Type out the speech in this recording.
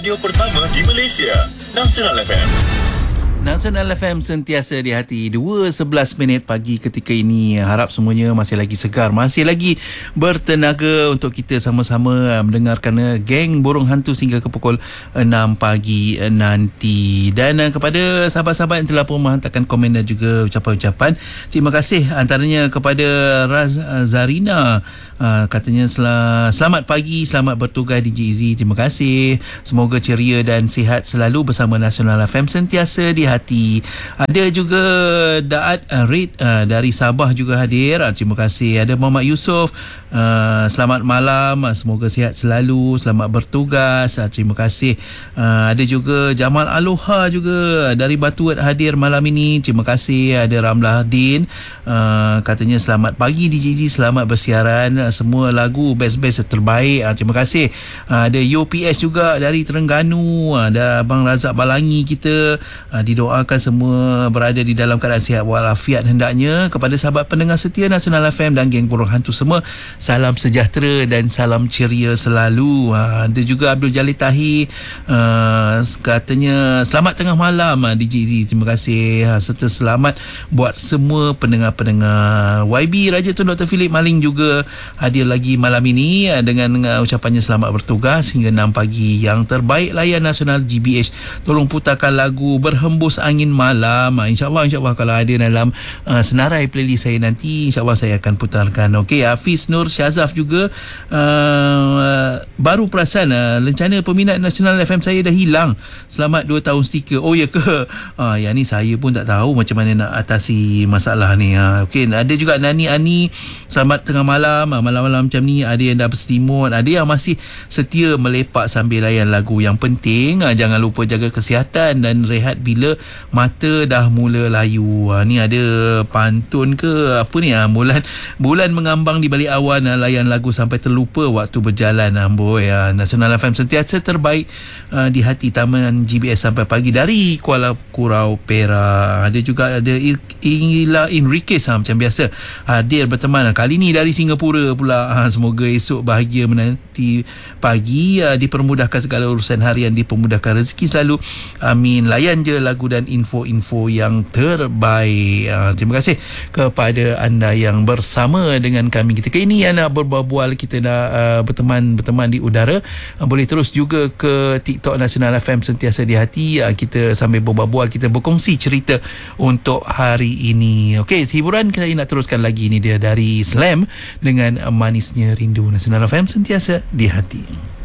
radio pertama di Malaysia, Nasional FM. Nasional FM sentiasa di hati. 2:11 pagi ketika ini. Harap semuanya masih lagi segar, masih lagi bertenaga untuk kita sama-sama mendengarkan Geng Burung Hantu sehingga ke pukul 6 pagi nanti. Dan kepada sahabat-sahabat yang telah pun menghantarkan komen dan juga ucapan-ucapan, terima kasih antaranya kepada Zarina. Katanya selamat pagi, selamat bertugas DJ Izzy. Terima kasih. Semoga ceria dan sihat selalu bersama Nasional FM sentiasa di hati. Ada juga Daat Rid dari Sabah juga hadir. Terima kasih. Ada Muhammad Yusof. Selamat malam. Semoga sihat selalu. Selamat bertugas. Terima kasih. Ada juga Jamal Aloha juga dari Batu hadir malam ini. Terima kasih. Ada Ramlah Din. Katanya selamat pagi DJ Izzy. Selamat bersiaran. Semua lagu best-best terbaik. Terima kasih. Ada UPS juga dari Terengganu. Ada Abang Razak Balangi kita. Didoakan semua berada di dalam keadaan sihat walafiat hendaknya. Kepada sahabat pendengar setia Nasional FM dan Geng Burung Hantu semua, salam sejahtera dan salam ceria selalu. Ada juga Abdul Jalil Tahi. Katanya selamat tengah malam DJ Izzy. Terima kasih. Serta selamat buat semua pendengar-pendengar. YB Raja Tun Dr. Philip Maling juga hadir lagi malam ini dengan ucapannya selamat bertugas hingga 6 pagi. Yang terbaik layan nasional GBH, tolong putarkan lagu Berhembus Angin Malam. InsyaAllah kalau ada dalam senarai playlist saya nanti, insyaAllah saya akan putarkan. Okey, Hafiz Nur Syazaf juga baru perasan lencana peminat Nasional FM saya dah hilang. Selamat 2 tahun stiker. Oh ya ke? Yang ni saya pun tak tahu macam mana nak atasi masalah ni. Okey, ada juga Nani Ani, selamat tengah malam. Malam-malam macam ni ada yang dah berselimut, ada yang masih setia melepak sambil layan lagu. Yang penting jangan lupa jaga kesihatan dan rehat bila mata dah mula layu. Ni ada pantun ke apa ni? Bulan mengambang di balik awan, layan lagu sampai terlupa waktu berjalan. Boy, Nasional FM sentiasa terbaik di hati. Taman GBS sampai pagi dari Kuala Kurau, Perak. Ada juga ada Ila Enriquez macam biasa hadir berteman kali ni dari Singapura pula. Semoga esok bahagia menanti pagi, dipermudahkan segala urusan harian, dipermudahkan rezeki selalu. Amin. Layan je lagu dan info-info yang terbaik. Terima kasih kepada anda yang bersama dengan kami. Ketika ini yang nak berbual, kita nak berteman di udara. Boleh terus juga ke TikTok Nasional FM sentiasa di hati. Kita sambil berbual, kita berkongsi cerita untuk hari ini. Okey, hiburan kita nak teruskan lagi. Ini dia dari Slam dengan Manisnya Rindu. Nasional FM sentiasa di hati.